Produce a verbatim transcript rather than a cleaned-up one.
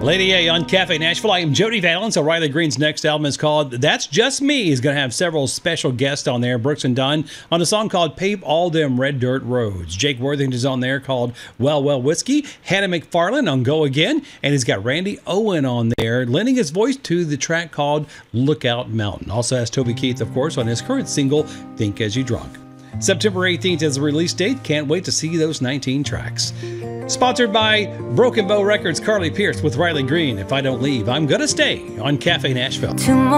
Lady A on Cafe Nashville. I am Jody Valance. Riley Green's next album is called That's Just Me. He's going to have several special guests on there. Brooks and Dunn on a song called Pave All Them Red Dirt Roads. Jake Worthington is on there called Well Well Whiskey. Hannah McFarlane on Go Again. And he's got Randy Owen on there, lending his voice to the track called Lookout Mountain. Also has Toby Keith, of course, on his current single, Think As You Drunk. September eighteenth is the release date. Can't wait to see those nineteen tracks. Sponsored by Broken Bow Records, Carly Pierce with Riley Green. If I don't leave, I'm gonna stay on Cafe Nashville.